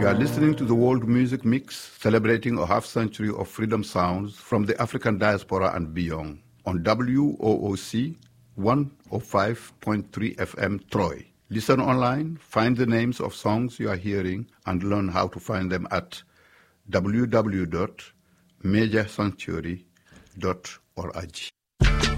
You are listening to the World Music Mix, celebrating a half-century of freedom sounds from the African diaspora and beyond, on WOOC 105.3 FM Troy. Listen online, find the names of songs you are hearing, and learn how to find them at www.majorsanctuary.org.